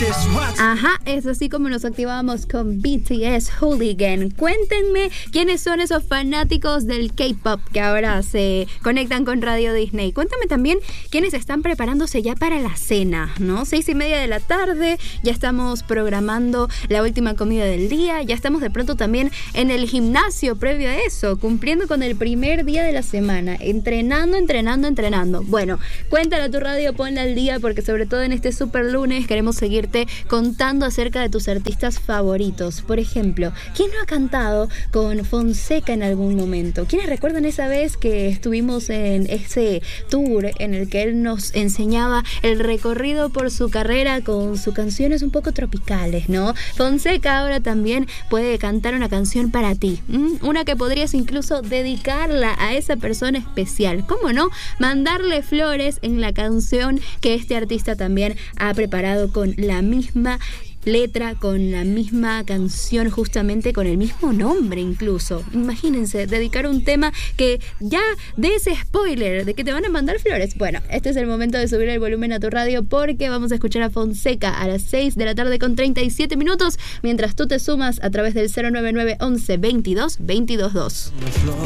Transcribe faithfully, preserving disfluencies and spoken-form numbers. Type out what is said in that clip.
Ajá, es así como nos activamos con B T S Hooligan. Cuéntenme quiénes son esos fanáticos del K-pop que ahora se conectan con Radio Disney. Cuéntame también quiénes están preparándose ya para la cena, ¿no? Seis y media de la tarde, ya estamos programando la última comida del día, ya estamos de pronto también en el gimnasio previo a eso, cumpliendo con el primer día de la semana, entrenando, entrenando, entrenando. Bueno, cuéntale a tu radio, ponla al día, porque sobre todo en este super lunes queremos seguirte contando acerca de tus artistas favoritos. Por ejemplo, ¿quién no ha cantado con Fonseca en algún momento? ¿Quiénes recuerdan esa vez que estuvimos en ese tour en el que él nos enseñaba el recorrido por su carrera con sus canciones un poco tropicales, ¿no? Fonseca ahora también puede cantar una canción para ti, ¿m? Una que podrías incluso dedicarla a esa persona especial. ¿Cómo no? Mandarle flores en la canción que este artista también ha preparado con la misma letra, con la misma canción, justamente con el mismo nombre incluso. Imagínense, dedicar un tema que ya de ese spoiler de que te van a mandar flores. Bueno, este es el momento de subir el volumen a tu radio porque vamos a escuchar a Fonseca a las seis de la tarde con treinta y siete minutos, mientras tú te sumas a través del cero nueve nueve once veintidós veintidós dos.